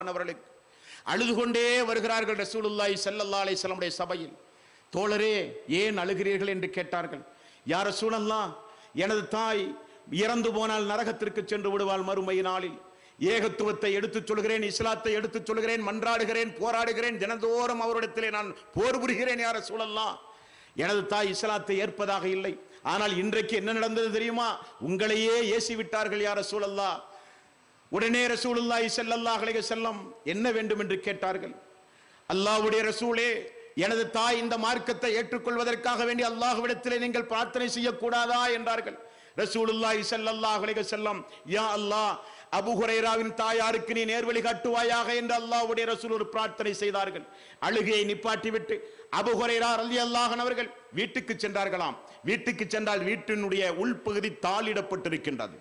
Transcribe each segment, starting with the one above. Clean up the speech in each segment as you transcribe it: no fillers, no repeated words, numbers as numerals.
அவர்களுக்கு அழுது கொண்டே வருகிறார்கள் ரசூலுல்லாஹி ஸல்லல்லாஹு அலைஹி வஸல்லம் சபையில். தோழரே ஏன் அழுகிறீர்கள் என்று கேட்டார்கள். யா ரசூலல்லாஹ், எனது தாய் இறந்து போனால் நரகத்திற்கு சென்று விடுவாள் மறுமை நாளில். ஏகத்துவத்தை எடுத்துச் சொல்கிறேன், இஸ்லாத்தை எடுத்துச் சொல்கிறேன், மன்றாடுகிறேன், போராடுகிறேன், தினந்தோறும் அவரிடத்திலே நான் போர் புரிகிறேன். யா ரசூலல்லாஹ், எனது தாய் இஸ்லாத்தை ஏற்பதாக இல்லை. ஆனால் இன்றைக்கு என்ன நடந்தது தெரியுமா? உங்களையே ஏசி விட்டார்கள் யா ரசூலல்லாஹ். உடனே ரசூலுல்லாஹி ஸல்லல்லாஹு அலைஹி வஸல்லம் என்ன வேண்டும் என்று கேட்டார்கள். அல்லாஹ்வுடைய ரசூலே, எனது தாய் இந்த மார்க்கத்தை ஏற்றுக்கொள்வதற்காக வேண்டி அல்லாஹ்விடத்திலே நீங்கள் பிரார்த்தனை செய்யக்கூடாதா என்றார்கள். ரசூலுல்லாஹி ஸல்லல்லாஹு அலைஹி வஸல்லம், யா அல்லாஹ், அபூ ஹுரைராவின் தாயாருக்கு நீ நேர்வழி காட்டுவாயாக என்று அல்லாஹ்வுடைய ரசூல் ஒரு பிரார்த்தனை செய்தார்கள். அழுகையை நிப்பாட்டிவிட்டு அபூ ஹுரைரா ரலியல்லாஹு அன்ஹு அவர்கள் வீட்டுக்கு சென்றார்களாம். வீட்டுக்கு சென்றால் வீட்டினுடைய உள்பகுதி தாளிடப்பட்டிருக்கின்றது.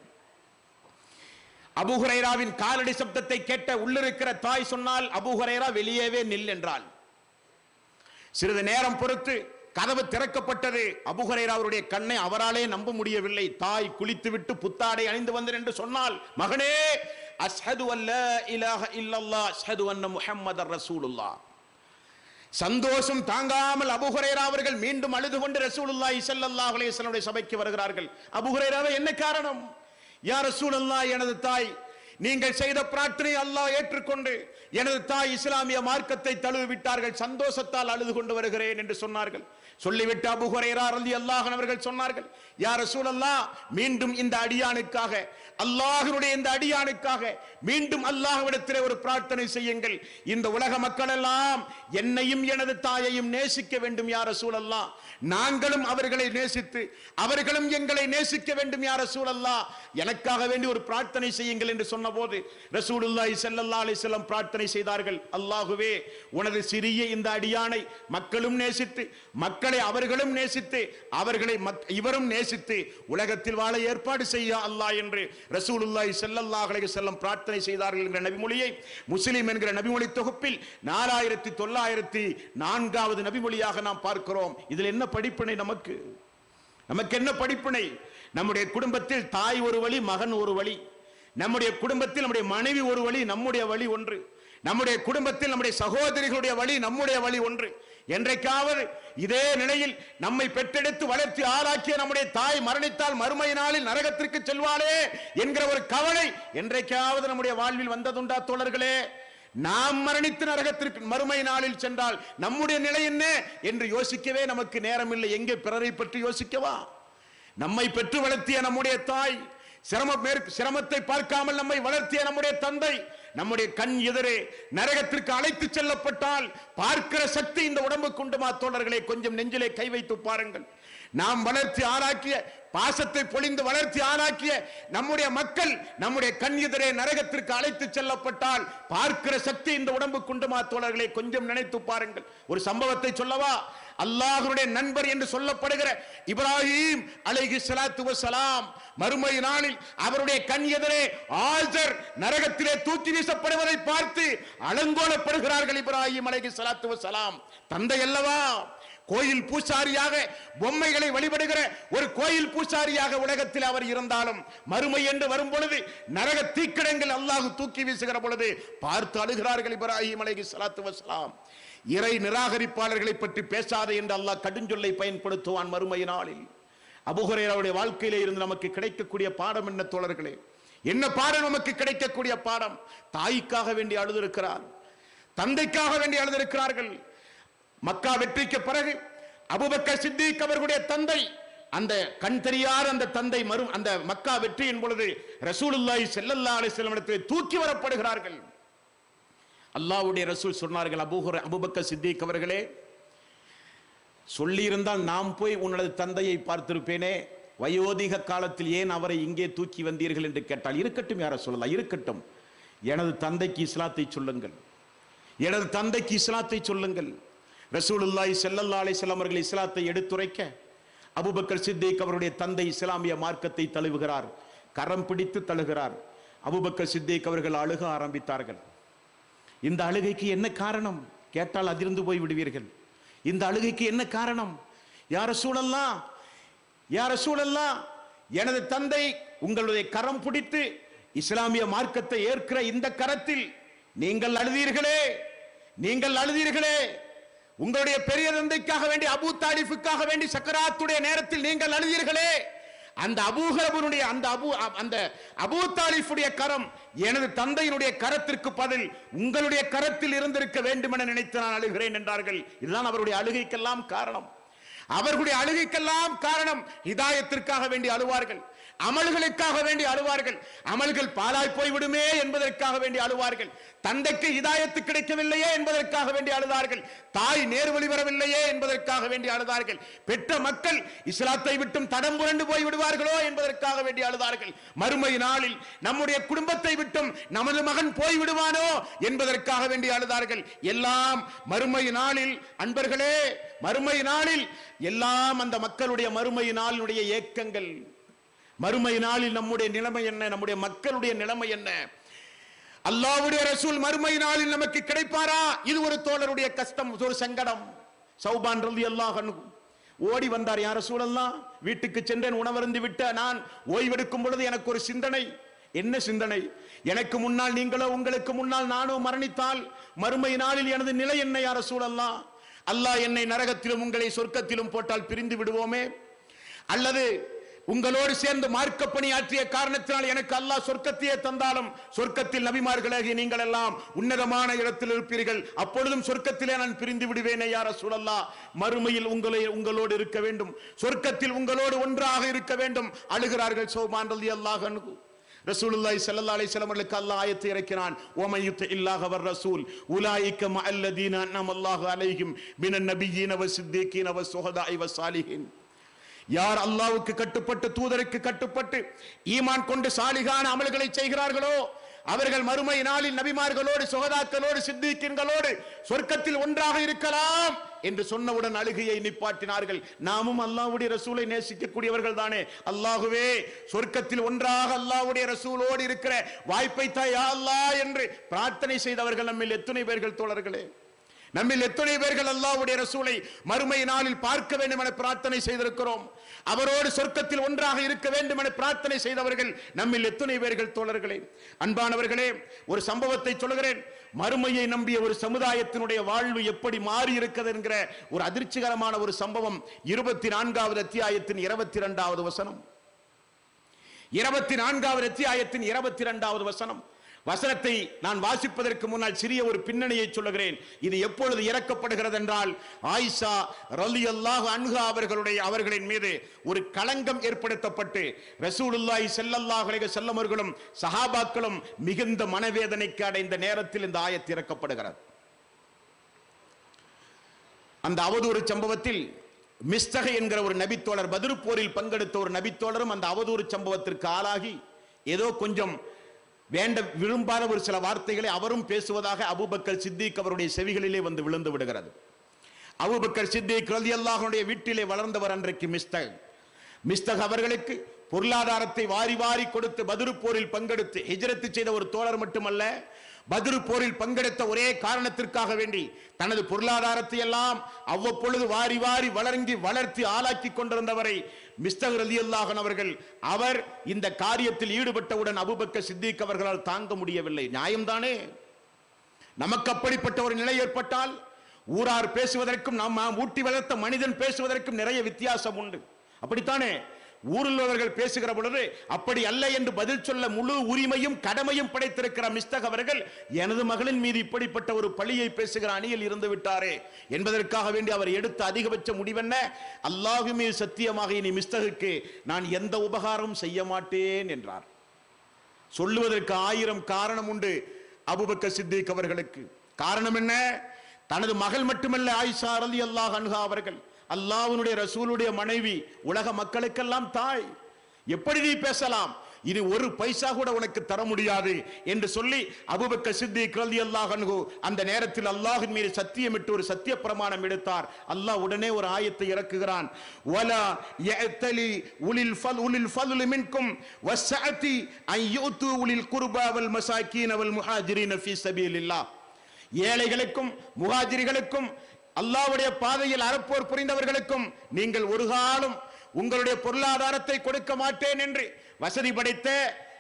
அபூ ஹுரைராவின் காலடி சப்தத்தை கேட்ட உள்ளிருக்கிற தாய் சொன்னால், அபூ ஹுரைரா வெளியேவே நில் என்றால். சிறிது நேரம் பொறுத்து கதவு திறக்கப்பட்டது. அபூ ஹுரைரா அவருடைய கண்ணை அவராலே நம்ப முடியவில்லை. தாய் குளித்துவிட்டு புத்தாடை அணிந்து வந்தேன் என்று சொன்னால், மகனே, அஷ்ஹது அல்லா இலாஹ இல்லல்லாஹ் அஷ்ஹது அன்ன முஹம்மதர் ரசூலுல்லாஹ். சந்தோஷம் தாங்காமல் அபூ ஹுரைரா அவர்கள் மீண்டும் அழுது கொண்டு ரசூலுல்லாஹி ஸல்லல்லாஹு அலைஹி வஸல்லம் சபைக்கு வருகிறார்கள். அபூ ஹுரைராவே, என்ன காரணம்? யா ரசூலல்லாஹ், எனது தாய் நீங்கள் செய்த பிரார்த்தனை அல்லாஹ் ஏற்றுக்கொண்டு எனது தாய் இஸ்லாமிய மார்க்கத்தை தழுவி விட்டார்கள், சந்தோஷத்தால் அழுது கொண்டு வருகிறேன் என்று சொன்னார்கள். சொல்லிவிட்டு அபூ ஹுரைரா ரலியல்லாஹு அன்ஹு அவர்கள் சொன்னார்கள், யா ரசூலல்லாஹ், மீண்டும் இந்த அடியானுக்காக, அல்லாஹ்வுடைய இந்த அடியானுக்காக மீண்டும் அல்லாஹ்விடத்திலே ஒரு பிரார்த்தனை செய்யுங்கள். இந்த உலக மக்கள் எல்லாம் என்னையும் எனது தாயையும் நேசிக்க வேண்டும் யா ரசூலல்லாஹ். நாங்களும் அவர்களை நேசித்து அவர்களும் எங்களை நேசிக்க வேண்டும் யா ரசூலல்லாஹ். எனக்காக வேண்டி ஒரு பிரார்த்தனை செய்யுங்கள் என்று சொன்னபோது ரசூலுல்லாஹி ஸல்லல்லாஹு அலைஹி வஸல்லம் பிரார்த்தனை செய்தார்கள். அல்லாஹ்வே, உனது சிறிய இந்த அடியானை மக்களும் நேசித்து மக்களை அவர்களும் நேசித்து அவர்களை இவரும் நேசித்து உலகத்தில் வாழ ஏற்பாடு செய்ய அல்லாஹ் என்று ரசூலுல்லாஹி ஸல்லல்லாஹு அலைஹி வஸல்லம் பிரார்த்தனை செய்தார்கள் என்ற நபிமொழியை முஸ்லிம் என்கிற நபிமொழி தொகுப்பில் 4904வது நபிமொழியாக நாம் பார்க்கிறோம். இதில் என்ன படிப்பினை நமக்கு என்ன படிப்பினை? நம்முடைய குடும்பத்தில் தாய் ஒரு வழி, மகன் ஒரு வழி. நம்முடைய குடும்பத்தில் நம்முடைய மனைவி ஒரு வழி, நம்முடைய வழி ஒன்று. நம்முடைய குடும்பத்தில் நம்முடைய சகோதரிகளுடைய வழி, நம்முடைய வழி ஒன்று. என்றைக்காவது இதே நிலையில் நம்மை பெற்றெடுத்து வளர்ச்சி ஆளாக்கிய நம்முடைய தாய் மரணித்தால் மறுமை நாளில் நரகத்திற்கு செல்வாளே என்கிற ஒரு கவலை என்றைக்காவது நம்முடைய வாழ்வில் வந்ததுண்டா தோழர்களே? நாம் மரணித்து நரகத்திற்கு மறுமை நாளில் சென்றால் நம்முடைய நிலை என்ன என்று யோசிக்கவே நமக்கு நேரம் இல்லை. எங்கே பிறரை பற்றி யோசிக்கவா? நம்மை பெற்று வளர்த்திய நம்முடைய தாய், சிரமத்தை பார்க்காமல் நம்மை வளர்த்திய நம்முடைய தந்தை நம்முடைய கண் எதிரே நரகத்திற்கு அழைத்து செல்லப்பட்டால் பார்க்கிற சக்தி இந்த உடம்புக்கு உண்டுமா தோழர்களே? கொஞ்சம் நெஞ்சிலே கை வைத்து பாருங்கள். நாம் வளர்ச்சி ஆளாக்கிய, பாசத்தை பொழிந்து வளர்ச்சி ஆளாக்கிய நம்முடைய மக்கள் நம்முடைய கண் எதிரே நரகத்திற்கு அழைத்து செல்லப்பட்டால் பார்க்கிற சக்தி இந்த உடம்புக்கு உண்டுமா தோழர்களே? கொஞ்சம் நினைத்து பாருங்கள். ஒரு சம்பவத்தை சொல்லவா? அல்லாஹ்வுடைய நண்பர் என்று சொல்லப்படுகிற இப்ராஹிம் அலைஹிஸ்ஸலாத்து வஸ்ஸலாம் மறுமை நாளில் அவருடைய கண் எதிரே ஆஸர் நரகத்திலே தூக்கி வீசப்படுவதை பார்த்து அலங்கோலப்படுகிறார்கள். இப்ராஹிம் அலைஹிஸ்ஸலாத்து வஸ்ஸலாம் தந்தை அல்லவா? கோயில் பூசாரியாக, பொம்மைகளை வழிபடுகிற ஒரு கோயில் பூசாரியாக உலகத்தில் அவர் இருந்தாலும் மறுமை என்று வரும் பொழுது நரக தீக்கிடங்கள் அல்லாஹ் தூக்கி வீசுகிற பொழுது பார்த்து அழுகிறார்கள் இப்ராஹிம் அலைஹிஸ்ஸலாத்து வஸ்ஸலாம். இறை நிராகரிப்பாளர்களை பற்றி பேசாதே என்று அல்லாஹ் கடுஞ்சொல்லை பயன்படுத்துவான் மறுமை நாளில். அபூ ஹுரைராவுடைய வாழ்க்கையிலே இருந்து நமக்கு கிடைக்கக்கூடிய பாடம் என்ன தோழர்களே? என்ன பாடம் நமக்கு கிடைக்கக்கூடிய பாடம்? தாய்க்காக வேண்டி அழுதிருக்கிறார், தந்தைக்காக வேண்டி அழுதிருக்கிறார்கள். மக்கா வெற்றிக்கு பிறகு அபூபக்கர் சித்திக் அவர்களுடைய தந்தை, அந்த கண் தெரியாத அந்த தந்தை அந்த மக்கா வெற்றியின் பொழுது ரசூலுல்லாஹி ஸல்லல்லாஹு அலைஹி வஸல்லம் இடத்தில் தூக்கி வரப்படுகிறார்கள். அல்லாஹ்வுடைய ரசூல் சொன்னார்கள், அபூபக்கர் சித்திக் அவர்களே, சொல்லி இருந்தால் நாம் போய் உனது தந்தையை பார்த்திருப்பேனே, வயோதிக காலத்தில் ஏன் அவரை இங்கே தூக்கி வந்தீர்கள் என்று கேட்டால், இருக்கட்டும் யார சொல்லலாம், இருக்கட்டும், எனது தந்தைக்கு இஸ்லாத்தை சொல்லுங்கள், எனது தந்தைக்கு இஸ்லாத்தை சொல்லுங்கள். ரசூலுல்லாஹி ஸல்லல்லாஹு அலைஹி வஸல்லம் அவர்கள் இஸ்லாத்தை எடுத்துரைக்க அபூபக்கர் சித்திக் அவருடைய தந்தை இஸ்லாமிய மார்க்கத்தை தழுவுகிறார், கரம் பிடித்து தழுகிறார். அபூபக்கர் சித்திக் அவர்கள் அழுக ஆரம்பித்தார்கள். இந்த அழுகைக்கு என்ன காரணம் கேட்டால் அதிர்ந்து போய் விடுவீர்கள். இந்த அழுகைக்கு என்ன காரணம்? யா ரசூலல்லாஹ், யா ரசூலல்லாஹ், எனது தந்தை உங்களுடைய கரம் பிடித்து இஸ்லாமிய மார்க்கத்தை ஏற்கிற இந்த கரத்தில் நீங்கள் அழுதீர்களே, நீங்கள் அழுதீர்களே, உங்களுடைய பெரிய தந்தைக்காக வேண்டி அபூ தாலிஃபுக்காக வேண்டி சக்கராத்துடைய நேரத்தில் நீங்கள் அழுதீர்களே, அந்த அபூஹலபுடைய அந்த அபூ தாலிஃபுடைய கரம் எனது தந்தையினுடைய கரத்திற்கு பதில் உங்களுடைய கரத்தில் இருந்திருக்க வேண்டும் என நினைத்து நான் அழுகிறேன் என்றார்கள். இதுதான் அவருடைய அழுகைக்கெல்லாம் காரணம். அவர்களுடைய அழுகைக்கெல்லாம் காரணம் ஹிதாயத்திற்காக வேண்டி அழுவார்கள், அமல்களுக்காக வேண்டி அழுவார்கள், அமல்கள் பாழாய் போய்விடுமே என்பதற்காக வேண்டி அழுவார்கள், தந்தைக்கு ஹிதாயத்து கிடைக்கவில்லையே என்பதற்காக வேண்டி அழுதார்கள், தாய் நேர்வழி வரவில்லையே என்பதற்காக வேண்டி அழுதார்கள், பெற்ற மக்கள் இஸ்லாத்தை விட்டும் தடம் புரண்டு போய் விடுவார்களோ என்பதற்காக வேண்டி அழுதார்கள், மறுமை நாளில் நம்முடைய குடும்பத்தை விட்டும் நமது மகன் போய் விடுவானோ என்பதற்காக வேண்டி அழுதார்கள். எல்லாம் மறுமை நாளில் அன்பர்களே, மறுமை நாளில் எல்லாம் அந்த மக்களுடைய மறுமை நாளினுடைய ஏக்கங்கள். மறுமை நாளில் நம்முடைய நிலைமை என்ன, நம்முடைய மக்களுடைய நிலைமை என்ன? அல்லாஹ்வுடைய ரசூல் மறுமை நாளில் நமக்கு கிடைப்பாரா? இது ஒரு தோழருடைய கஷ்டம், ஒரு சங்கடம். சௌபான் ரலியல்லாஹு அன்ஹு ஓடி வந்தார். யா ரசூலல்லாஹ், வீட்டுக்கு சென்றேன், உணவருந்து விட்ட நான் ஓய்வெடுக்கும் பொழுது எனக்கு ஒரு சிந்தனை. என்ன சிந்தனை? எனக்கு முன்னால் நீங்களோ உங்களுக்கு முன்னால் நானோ மரணித்தால் மறுமை நாளில் எனது நிலை என்ன யா ரசூலல்லாஹ்? அல்லாஹ் என்னை நரகத்திலும் உங்களை சொர்க்கத்திலும் போட்டால் பிரிந்து விடுவோமே, அல்லது உங்களோடு சேர்ந்து மார்க்க பணி ஆற்றிய காரணத்தினால் எனக்கு அல்லாஹ் சொர்க்கத்தையே தந்தாலும் சொர்க்கத்தில் நபிமார்களாகிய நீங்கள் எல்லாம் உன்னதமான இடத்தில் இருப்பீர்கள், அப்பொழுதும் சொர்க்கத்திலே நான் பிரிந்து விடுவேனே யா ரசூலல்லாஹ். மறுமையில் உங்களோடு இருக்க வேண்டும், சொர்க்கத்தில் உங்களோடு ஒன்றாக இருக்க வேண்டும். அழுகிறார்கள் சௌபான் ரலியல்லாஹு அன்ஹு. ரசூலுல்லாஹி ஸல்லல்லாஹு அலைஹி வஸல்லம் அவர்களுக்கு அல்லாஹ் ஆயத்தை இறக்கினான். வமன் யுத்திஇல்லாஹ வர் ரசூல் உலாயிக மஅல்லதீன அன்அமல்லாஹு அலைஹிம் மினன் நபிய்யீன வஸ்ஸித்தீகீன வஸ்ஸுஹதாஇ வஸ்ஸாலிஹீன். யார் அல்லாஹ்வுக்கு கட்டுப்பட்டு தூதருக்கு கட்டுப்பட்டு ஈமான் கொண்டு சாலிகான அமல்களை செய்கிறார்களோ அவர்கள் மறுமை நாளில் நபிமார்களோடு சுஹதாக்களோடு சித்திகீன்களோடு சொர்க்கத்தில் ஒன்றாக இருக்கலாம் என்று சொன்னவுடன் அழுகையை நிப்பாட்டினார்கள். நாமும் அல்லாஹ்வுடைய ரசூலை நேசிக்கக்கூடியவர்கள் தானே. அல்லாஹ்வே, சொர்க்கத்தில் ஒன்றாக அல்லாஹ்வுடைய ரசூலோடு இருக்கிற வாய்ப்பை தா யா அல்லாஹ் என்று பிரார்த்தனை செய்தவர்கள் நம்மில் எத்தனை பேர்கள் தோழர்களே? நம்மில் எத்தனை பேர்கள் அல்லாஹ்வுடைய ரசூலை மறுமை நாளில் பார்க்க வேண்டும் என பிரார்த்தனை செய்திருக்கிறோம்? அவரோடு சொர்க்கத்தில் ஒன்றாக இருக்க வேண்டும் என பிரார்த்தனை செய்தவர்கள் நம்மில் எத்தனை பேர்கள் தோழர்களே? அன்பானவர்களே, ஒரு சம்பவத்தை சொல்கிறேன். மறுமையை நம்பிய ஒரு சமுதாயத்தினுடைய வாழ்வு எப்படி மாறி இருக்கிறது என்கிற ஒரு அதிர்ச்சிகரமான ஒரு சம்பவம். 24வது அத்தியாயத்தின் 22வது வசனம். 24வது அத்தியாயத்தின் 22வது வசனம். வசனத்தை நான் வாசிப்பதற்கு முன்னால் சிறிய ஒரு பின்னணியை சொல்லுகிறேன். இது எப்பொழுது இறக்கப்படுகிறது என்றால், ஆயிஷா ரலியல்லாஹு அன்ஹா அவர்களின் மீது ஒரு களங்கம் ஏற்படுத்தப்பட்டு ரசூலுல்லாஹி ஸல்லல்லாஹு அலைஹி வஸல்லம் அவர்களும் சஹாபாக்களும் மிகுந்த மனவேதனைக்கு அடைந்த நேரத்தில் இந்த ஆயத்து இறக்கப்படுகிறது. அந்த அவதூறு சம்பவத்தில் மிஸ்தகை என்கிற ஒரு நபித்தோழர், பத்ரு போரில் பங்கெடுத்த ஒரு நபித்தோழரும் அந்த அவதூறு சம்பவத்திற்கு ஆளாகி ஏதோ கொஞ்சம் விரும்பாத ஒரு சில வார்த்தைகளை அவரும் பேசுவதாக அபூபக்கர் சித்திக் அவருடைய செவிகளிலே வந்து விழுந்து விடுகிறது. அபூபக்கர் சித்திக் ரலியல்லாஹு அன்ஹுடைய வீட்டிலே வளர்ந்தவர் அன்றைக்கு மிஸ்தக் அவர்களுக்கு பொருளாதாரத்தை வாரி வாரி கொடுத்து பத்ரு போரில் பங்கெடுத்து ஹிஜ்ரத் செய்த ஒரு தோழர் மட்டுமல்ல, பத்ரு போரில் பங்கெடுத்த ஒரே காரணத்திற்காக வேண்டி தனது பொருளாதாரத்தை எல்லாம் அவ்வப்பொழுது வாரி வாரி வளர்த்தி ஆளாக்கி கொண்டிருந்தவரை மிஸ்தக் ரலியல்லாஹு அன்ஹு அவர்கள் அவர் இந்த காரியத்தில் ஈடுபட்டவுடன் அபூபக்கர் சித்திக் அவர்களால் தாங்க முடியவில்லை. நியாயம்தானே? நமக்கு அப்படிப்பட்ட ஒரு நிலை ஏற்பட்டால் ஊரார் பேசுவதற்கும் நாம் ஊட்டி வளர்த்த மனிதன் பேசுவதற்கும் நிறைய வித்தியாசம் உண்டு. அப்படித்தானே? ஊரில் உள்ளவர்கள் பேசுகிற பொழுது அப்படி அல்ல என்று பதில் சொல்ல முழு உரிமையும் கடமையும் படைத்திருக்கிற மிஸ்தக் அவர்கள் எனது மகளின் மீது இப்படிப்பட்ட ஒரு பழியை பேசுகிற அணியில் இருந்து விட்டாரே என்பதற்காக வேண்டி அவர் எடுத்த அதிகபட்ச முடிவென்ன? அல்லாஹ் மீது சத்தியமாக இனி மிஸ்தகுக்கு நான் எந்த உபகாரமும் செய்ய மாட்டேன் என்றார். சொல்லுவதற்கு 1000 காரணம் உண்டு அபூபக்கர் சித்திக் அவர்களுக்கு. காரணம் என்ன? தனது மகள் மட்டுமல்ல, ஆயிஷா ரலியல்லாஹு அன்ஹா அவர்கள் அல்லாஹ்வுடைய ரசூலுடைய மனைவி, உலக மக்களுக்கெல்லாம் தாய். எப்படி நீ பேசலாம்? இது ஒரு பைசா கூட உனக்கு தர முடியாது என்று சொல்லி அபூபக்கர் சித்திக் ரலியல்லாஹு அன்ஹு அந்த நேரத்தில் அல்லாஹ்வின் மீது சத்தியமிட்டு ஒரு சத்திய பிரமாணம் எடுத்தார். அல்லாஹ் உடனே ஒரு ஆயத்தை இறக்குகிறான். வலா யஅதலி உலில் ஃபضل மின்கும் வஸ்ஸஅதி அன் யுது உலில் குர்பா வல் மசாகீன வல் முஹாஜிரின ஃபீ சபீலில்லாஹ். ஏழைகளுக்கும் முஹாஜிர்களுக்கும் அல்லாஹ்வுடைய பாதையில் அறப்போர் புரிந்தவர்களுக்கும் நீங்கள் ஒரு காலம் உங்களுடைய பொருளாதாரத்தை கொடுக்க மாட்டேன் என்று வசதி படைத்த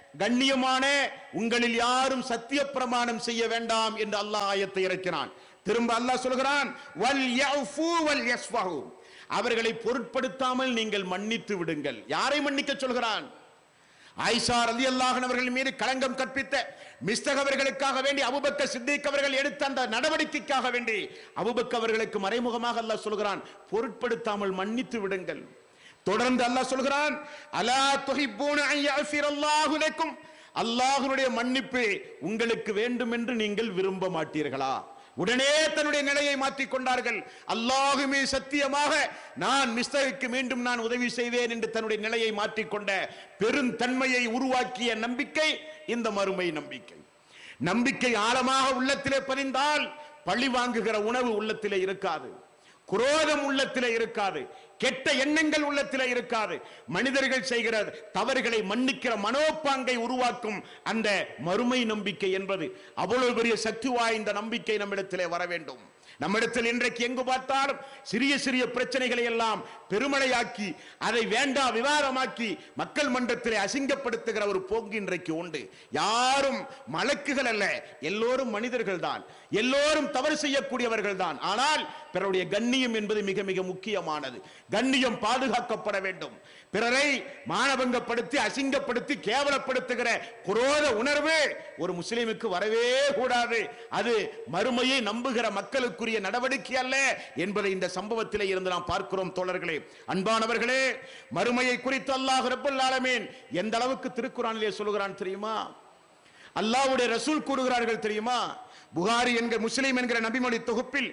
கண்ணியமான உங்களில் யாரும் சத்திய பிரமாணம் செய்ய வேண்டாம் என்று அல்லாஹ் ஆயத்தை இறக்கினான். திரும்ப அல்லாஹ் சொல்கிறான், வல் யஃபு வல் யஸ்ஃபஹு, அவர்களை பொருட்படுத்தாமல் நீங்கள் மன்னித்து விடுங்கள். யாரை மன்னிக்க சொல்கிறான்? ஆயிஷா ரலியல்லாஹு அன்ஹா அவர்கள் மீது களங்கம் கற்பித்த மிஸ்தக் அவர்களுக்காக வேண்டி அபூபக்கர் சித்திக் அவர்கள் எடுத்த அந்த நடவடிக்கைக்காக வேண்டி அபூபக்கர் அவர்களுக்கு மறைமுகமாக அல்லாஹ் சொல்கிறான், பொருட்படுத்தாமல் மன்னித்து விடுங்கள். தொடர்ந்து அல்லாஹ் சொல்கிறான், அலா துஹிப்பூன அன் யஃபிரல்லாஹு லக்கும், அல்லாஹ்வுடைய மன்னிப்பு உங்களுக்கு வேண்டும் என்று நீங்கள் விரும்ப மாட்டீர்களா? உடனே தன்னுடைய நிலையை மாற்றிக் கொண்டார்கள். அல்லாஹுமே சத்தியமாக நான் மிஸ்தகுக்கு மீண்டும் நான் உதவி செய்வேன் என்று தன்னுடைய நிலையை மாற்றிக்கொண்ட பெருந்தன்மையை உருவாக்கிய நம்பிக்கை இந்த மறுமை நம்பிக்கை. நம்பிக்கை ஆழமாக உள்ளத்திலே பதிந்தால் பழி வாங்குகிற உணவு உள்ளத்திலே இருக்காது, குரோதம் உள்ளத்திலே இருக்காது, கெட்ட எண்ணங்கள் உள்ளத்திலே இருக்காது. மனிதர்கள் செய்கிற தவறுகளை மன்னிக்கிற மனோப்பாங்கை உருவாக்கும் அந்த மறுமை நம்பிக்கை என்பது அவ்வளவு பெரிய சக்தி வாய்ந்த நம்பிக்கை நம்மிடத்திலே வர வேண்டும். நம்மிடத்தில் இன்றைக்கு எங்கு பார்த்தாலும் சிறிய சிறிய பிரச்சனைகளை எல்லாம் பெருமழையாக்கி அதை வேண்டா விவாதமாக்கி மக்கள் மன்றத்திலே அசிங்கப்படுத்துகிற ஒரு போக்கு இன்றைக்கு உண்டு. யாரும் மலக்குகள் அல்ல, எல்லோரும் மனிதர்கள் தான், எல்லோரும் தவறு செய்யக்கூடியவர்கள் தான். ஆனால் பிறருடைய கண்ணியம் என்பது மிக மிக முக்கியமானது. கண்ணியம் பாதுகாக்கப்பட வேண்டும். பிறரை மானபங்கப்படுத்தி அசிங்கப்படுத்தி கேவலப்படுத்துகிற குரோத உணர்வு ஒரு முஸ்லிமுக்கு வரவே கூடாது. அது மறுமையை நம்புகிற மக்களுக்குரிய நடவடிக்கை அல்ல என்பதை இந்த சம்பவத்திலே இருந்து நாம் பார்க்கிறோம். தோழர்களே, அன்பானவர்களே, மறுமையை குறித்து அல்லாஹ் ரப்பல் ஆலமீன் எந்த அளவுக்கு திருக்குர்ஆனிலே சொல்கிறான் தெரியுமா? அல்லாஹ்வுடைய ரசூல் கூறுகிறார்கள் தெரியுமா? புகாரி என்கிற முஸ்லிம் என்கிற நபிமொழி தொகுப்பில்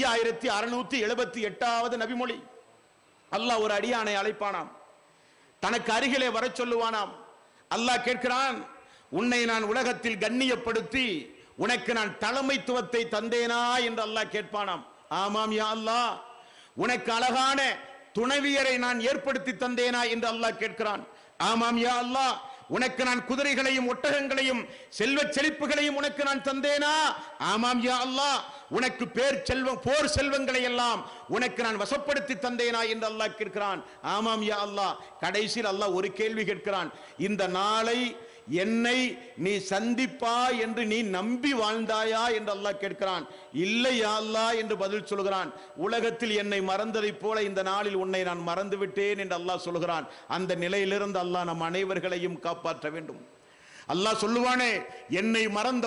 5678வது நபிமொழி. அல்லாஹ் ஒரு அடியானை அழைப்பானாம், தனக்கு அருகிலே வர சொல்லுவானாம். அல்லாஹ் கேட்கிறான், உன்னை நான் உலகத்தில் கண்ணியப்படுத்தி உனக்கு நான் தலைமைத்துவத்தை தந்தேனா என்று அல்லாஹ் கேட்பானாம். ஆமாம் யா அல்லாஹ். உனக்கு அழகான துணைவியரை நான் ஏற்படுத்தி தந்தேனா என்று அல்லாஹ் கேட்கிறான். ஆமாம் யா அல்லாஹ். உனக்கு நான் குதிரைகளையும் ஒட்டகங்களையும் செல்வ செழிப்புகளையும் உனக்கு நான் தந்தேனா? ஆமாம் யா அல்லாஹ். உனக்கு போர் செல்வங்களை எல்லாம் உனக்கு நான் வசப்படுத்தி தந்தேனா என்று அல்லாஹ் கேட்கிறான். ஆமாம் யா அல்லாஹ். கடைசியில் அல்லாஹ் ஒரு கேள்வி கேட்கிறான், இந்த நாளை என்னை நீ சந்திப்பா என்று நீ நம்பி வாழ்ந்தாயா என்று அல்லாஹ் கேட்கிறான். இல்லை யா அல்லாஹ் என்று பதில் சொல்கிறான். உலகத்தில் என்னை மறந்ததை போல இந்த நாளில் உன்னை நான் மறந்து விட்டேன் என்று அல்லாஹ் சொல்கிறான். அந்த நிலையிலிருந்து அல்லாஹ் நம் அனைவர்களையும் காப்பாற்ற வேண்டும். அல்லாஹ் சொல்லுவானே, என்னை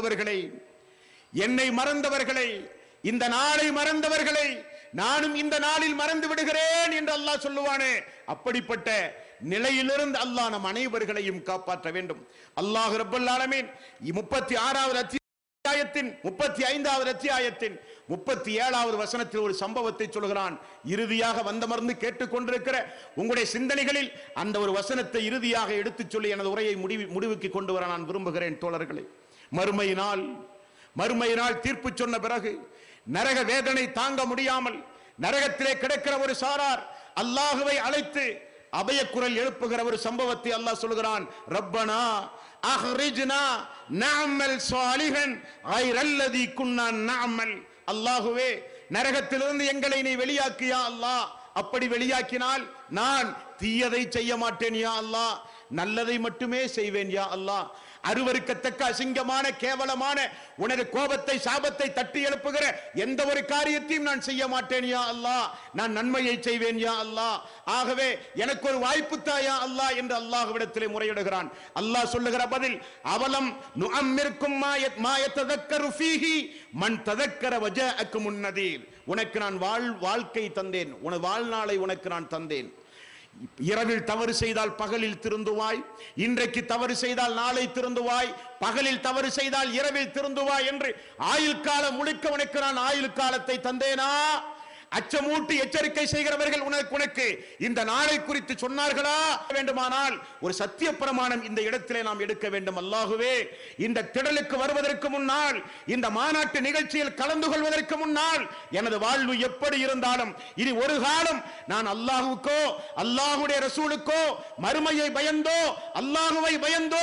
மறந்தவர்களை இந்த நாளை மறந்தவர்களை நானும் இந்த நாளில் மறந்து விடுகிறேன் என்று அல்லாஹ் சொல்லுவானே, அப்படிப்பட்ட நிலையிலிருந்து அல்லாஹ் நம் அனைவர்களையும் காப்பாற்ற வேண்டும். அல்லாஹ் ரப்பல் ஆலமீன் 36வது அத்தியாயத்தின் 35வது அத்தியாயத்தின் 37வது வசனத்தில் ஒரு சம்பவத்தை சொல்கிறான். இறுதியாக வந்தமர்ந்து கேட்டுக்கொண்டிருக்கிற உங்களுடைய சிந்தனைகளில் அந்த ஒரு வசனத்தை இறுதியாக எடுத்துச் சொல்லி எனது உரையை முடிவுக்கு கொண்டு வர நான் விரும்புகிறேன். தோழர்களே, மறுமையினால் தீர்ப்பு சொன்ன பிறகு நரக வேதனை தாங்க முடியாமல் நரகத்திலே கிடக்கிற ஒரு சாரார் அல்லாஹுவை அழைத்து அபய குரல் எழுப்புகிற ஒரு சம்பவத்தை அல்லாஹ் சொல்கிறான். ரப்பனா அஹ்ரிஜ்னா நஅமல் சாலிஹன் கைரல்லதி குன்னா நஅமல். அல்லாஹுவே, நரகத்திலிருந்து எங்களை நீ வெளியாக்கியா அல்லாஹ். அப்படி வெளியாக்கினால் நான் தீயதை செய்ய மாட்டேன் யா அல்லாஹ், நல்லதை மட்டுமே செய்வேன் யா அல்லாஹ். அருவருக்கத்தக்க அசிங்கமான கேவலமான உனது கோபத்தை சாபத்தை தட்டி எழுப்புகிற எந்த ஒரு காரியத்தையும் நான் செய்ய மாட்டேன் யா அல்லாஹ், நான் நன்மையை செய்வேன் யா அல்லாஹ். ஆகவே எனக்கு ஒரு வாய்ப்பு தாயா அல்லாஹ் என்று அல்லாஹ்விடத்திலே முறையிடுகிறான். அல்லாஹ் சொல்லுகிற பதில், அவலம் நுஅம்மிர்கும் மா யததக்கரு ஃபீஹி மன் ததக்கர வஜாஅக்கும் முன்னதீர். உனக்கு நான் வாழ்க்கை தந்தேன், உனது வாழ்நாளை உனக்கு நான் தந்தேன். இரவில் தவறு செய்தால் பகலில் திருந்துவாய், இன்றைக்கு தவறு செய்தால் நாளை திருந்துவாய், பகலில் தவறு செய்தால் இரவில் திருந்துவாய் என்று ஆயுள் காலம் முழுக்க உனக்கு நான் ஆயுள் காலத்தை தந்தேனா? அச்சமூட்டி எச்சரிக்கை செய்கிறவர்கள் உனக்கு இந்த நாளை குறித்து சொன்னார்களா? வேண்டுமானால் ஒரு சத்திய பிரமாணம் இந்த இடத்திலே நாம் எடுக்க வேண்டும். அல்லாஹுவே, இந்த திடலுக்கு வருவதற்கு முன்னால், இந்த மாநாட்டு நிகழ்ச்சியில் கலந்து கொள்வதற்கு முன்னால் எனது வாழ்வு எப்படி இருந்தாலும் இனி ஒரு காலம் நான் அல்லாஹுக்கோ அல்லாஹுடைய ரசூலுக்கோ மறுமையை பயந்தோ அல்லாஹுவை பயந்தோ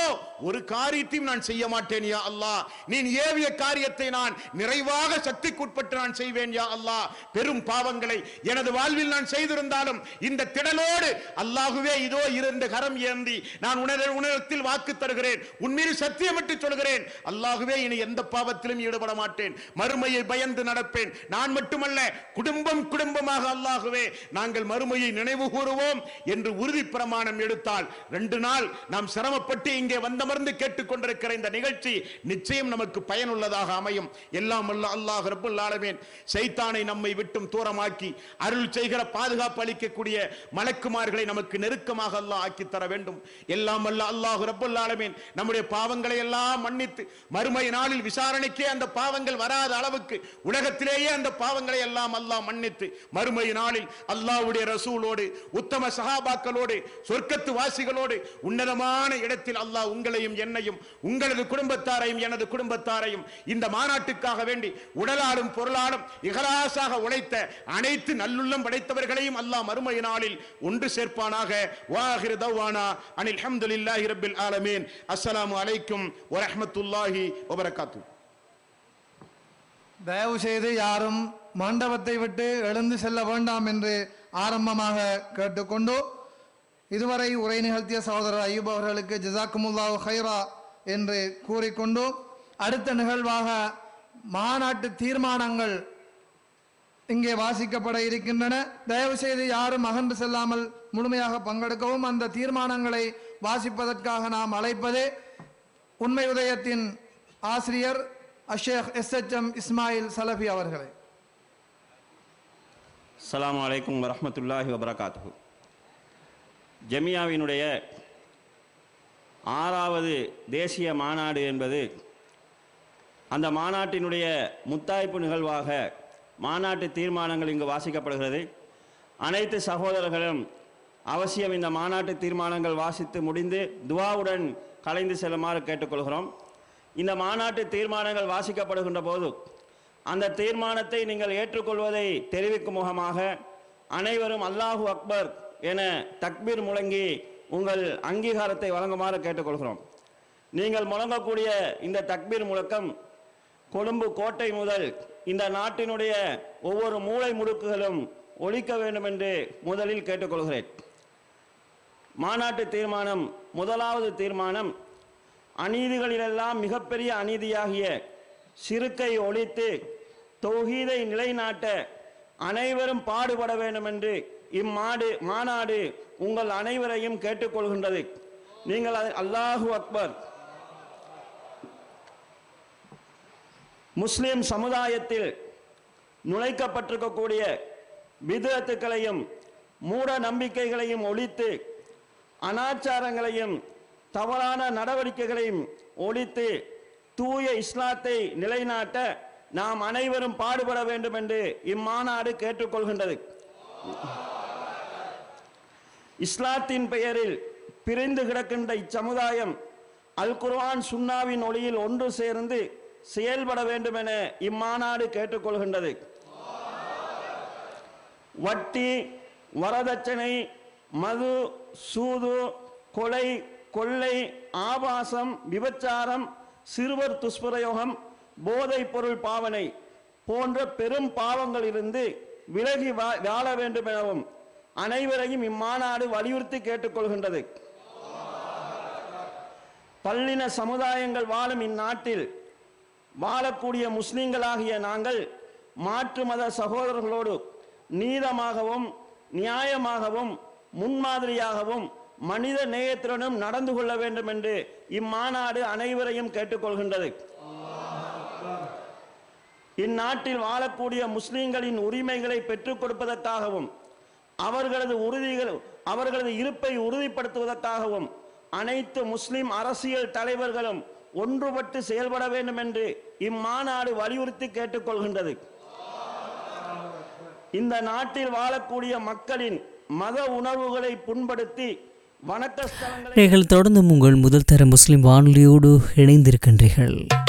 ஒரு காரியத்தையும் நான் செய்ய மாட்டேன் யா அல்லாஹ். நீ ஏவிய காரியத்தை நான் நிறைவாக சக்திக்குட்பட்டு நான் செய்வேன் யா அல்லாஹ். பெரும் பாவங்களை எனது வாழ்வில் நான் செய்திருந்தாலும் இந்த திடலோடு அல்லாஹுவே இதோ இரண்டு கரம் ஏந்தி நான் உணரத்தில் வாக்கு தருகிறேன், உன்மீது சத்தியமிட்டு சொல்கிறேன், அல்லாஹுவே இனி எந்த பாவத்திலும் ஈடுபட மாட்டேன், மறுமையை பயந்து நடப்பேன். நான் மட்டுமல்ல, குடும்பமாக அல்லாஹுவே நாங்கள் மறுமையை நினைவு கூறுவோம் என்று உறுதி பிரமாணம் எடுத்தால் 2 நாள் நாம் சிரமப்பட்டு இங்கே வந்தமர்ந்து கேட்டுக்கொண்டிருக்கிற இந்த நிகழ்ச்சி நிச்சயம் நமக்கு பயனுள்ளதாக அமையும். எல்லாம் வல்ல அல்லாஹ் ரப்பல் ஆலமீன் சைத்தானை நம்மை விட்டும் தூரமாக்கி அருள் செய்கிற பாதுகாப்பு அளிக்கக்கூடிய மலக்குமார்களை நமக்கு நெருக்கமாக அல்லாஹ் ஆக்கி தர வேண்டும். எல்லாம் வல்ல அல்லாஹ் ரப்பல் ஆலமீன் நம்முடைய பாவங்களை எல்லாம் மன்னித்து மறுமை நாளில் விசாரணைக்கே அந்த பாவங்கள் வராத அளவுக்கு உலகத்திலேயே அந்த பாவங்களை எல்லாம் அல்லாஹ் மன்னித்து மறுமை நாளில் அல்லாஹ்வுடைய ரசூலோடு உத்தம சஹாபாக்களோடு சொர்க்கத்து வாசிகளோடு உன்னதமான இடத்தில் அல்லாஹ் உங்களையும் என்னையும் உங்களது குடும்பத்தாரையும் எனது குடும்பத்தாரையும் இந்த மாநாட்டுக்காக வேண்டி உடலாலும் பொருளாலும் இகலாசாக உழைத்த அனைத்து நல்லுள்ளம் படைத்தவர்களையும் அல்லாஹ் மறுமை நாளில் ஒன்று சேர்ப்பானாக. வாஹிரு தவ்வானா அனில் ஹம்துலில்லாஹி ரப்பில் ஆலமீன். அஸ்ஸலாமு அலைக்கும் வரஹ்மத்துல்லாஹி வபரகாத்துஹு. தயவு செய்து யாரும் மண்டபத்தை விட்டு எழுந்து செல்ல வேண்டாம் என்று ஆரம்பமாக கேட்டுக்கொண்டு இதுவரை உரை நிகழ்த்திய சகோதரர் ஐயூப் அவர்களுக்கு ஜஸாக்குமுல்லாஹு ஹைரா என்று கூறிக்கொண்டு அடுத்த நிகழ்வாக மாநாட்டு தீர்மானங்கள் இங்கே வாசிக்கப்பட இருக்கின்றன. தயவு செய்து யாரும் அகன்று செல்லாமல் முழுமையாக பங்கெடுக்கவும். அந்த தீர்மானங்களை வாசிப்பதற்காக நாம் அழைப்பதே உண்மை உதயத்தின் ஆசிரியர் அஷேக் SHM இஸ்மாயில் சலஃபி அவர்களை. அஸ்ஸலாமு அலைக்கும் வரஹ்மத்துல்லாஹி வபரகாத்துஹு. ஜமியாவினுடைய 6வது தேசிய மாநாடு என்பது அந்த மாநாட்டினுடைய முத்தாய்ப்பு நிகழ்வாக மாநாட்டு தீர்மானங்கள் இங்கு வாசிக்கப்படுகிறது. அனைத்து சகோதரர்களும் அவசியம் இந்த மாநாட்டு தீர்மானங்கள் வாசித்து முடிந்து துவாவுடன் கலைந்து செல்லுமாறு கேட்டுக்கொள்கிறோம். இந்த மாநாட்டு தீர்மானங்கள் வாசிக்கப்படுகின்ற போது அந்த தீர்மானத்தை நீங்கள் ஏற்றுக்கொள்வதை தெரிவிக்கும் முகமாக அனைவரும் அல்லாஹு அக்பர் என தக்பீர் முழங்கி உங்கள் அங்கீகாரத்தை வழங்குமாறு கேட்டுக்கொள்கிறோம். நீங்கள் முழங்கக்கூடிய இந்த தக்பீர் முழக்கம் கொழும்பு கோட்டை முதல் இந்த நாட்டினுடைய ஒவ்வொரு மூலை முடுக்குகளும் ஒலிக்க வேண்டும் என்று முதலில் கேட்டுக்கொள்கிறேன். மாநாட்டு தீர்மானம், முதலாவது தீர்மானம், அநீதிகளிலெல்லாம் மிகப்பெரிய அநீதியாகிய சிறுக்கை ஒழித்து தௌஹீதை நிலைநாட்ட அனைவரும் பாடுபட வேண்டும் என்று மாநாடு உங்கள் அனைவரையும் கேட்டுக்கொள்கின்றது. நீங்கள் அல்லாஹு அக்பர். முஸ்லிம் சமுதாயத்தில் நுழைக்கப்பட்டிருக்கக்கூடிய பித்அத்துக்களையும் மூட நம்பிக்கைகளையும் ஒழித்து அனாச்சாரங்களையும் தவறான நடவடிக்கைகளையும் ஒழித்து தூய இஸ்லாத்தை நிலைநாட்ட நாம் அனைவரும் பாடுபட வேண்டும் என்று இம்மாநாடு கேட்டுக்கொள்கின்றது. இஸ்லாத்தின் பெயரில் பிரிந்து கிடக்கின்ற இச்சமுதாயம் அல் குர்ஆன் சுன்னாவின் ஒளியில் ஒன்று சேர்ந்து செயல்பட வேண்டும் என இம்மாநாடு கேட்டுக்கொள்கின்றது. வட்டி, வரதட்சணை, மது, சூது, கொலை, கொள்ளை, ஆபாசம், விபச்சாரம், சிறுவர் துஷ்பிரயோகம், போதைப் பொருள் பாவனை போன்ற பெரும் பாவங்களிலிருந்து விலகி வாழ வேண்டும் எனவும் அனைவரையும் இம்மாநாடு வலியுறுத்தி கேட்டுக்கொள்கின்றது. பல்லின சமுதாயங்கள் வாழும் இந்நாட்டில் வாழக்கூடிய முஸ்லிம்களாகிய நாங்கள் மாற்று மத சகோதரர்களோடு நீதமாகவும் நியாயமாகவும் முன்மாதிரியாகவும் மனித நேயத்துடனும் நடந்து கொள்ள வேண்டும் என்று இம்மாநாடு அனைவரையும் கேட்டுக்கொள்கின்றது. இந்நாட்டில் வாழக்கூடிய முஸ்லிம்களின் உரிமைகளை பெற்றுக் கொடுப்பதற்காகவும் அவர்களது இருப்பை உறுதிப்படுத்துவதற்காகவும் அனைத்து முஸ்லிம் அரசியல் தலைவர்களும் ஒன்றுபட்டு செயல்பட வேண்டும் என்று இம்மாநாடு வலியுறுத்தி கேட்டுக்கொள்கின்றது. இந்த நாட்டில் வாழக்கூடிய மக்களின் மத உணர்வுகளை புண்படுத்தி வணக்க ஸ்தலங்களை நீங்கள் தொடர்ந்து உங்கள் முதல் தர முஸ்லிம் வானொலியோடு இணைந்திருக்கின்றீர்கள்.